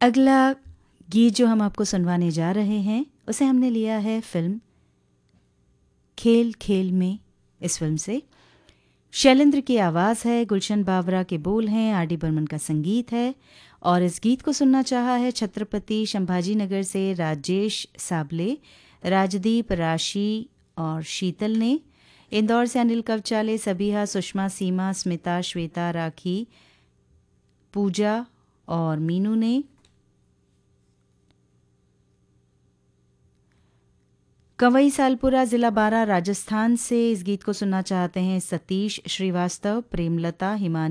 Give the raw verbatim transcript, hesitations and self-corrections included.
अगला गीत जो हम आपको सुनवाने जा रहे हैं उसे हमने लिया है फिल्म खेल खेल में। इस फिल्म से शैलेंद्र की आवाज़ है, गुलशन बावरा के बोल हैं, आर डी बर्मन का संगीत है और इस गीत को सुनना चाहा है छत्रपति संभाजी नगर से राजेश साबले, राजदीप, राशि और शीतल ने। इंदौर से अनिल कवचाले, सबिहा, सुषमा, सीमा, स्मिता, श्वेता, राखी, पूजा और मीनू ने। कंवई सालपुरा ज़िला बारा राजस्थान से इस गीत को सुनना चाहते हैं सतीश श्रीवास्तव, प्रेमलता, हिमानी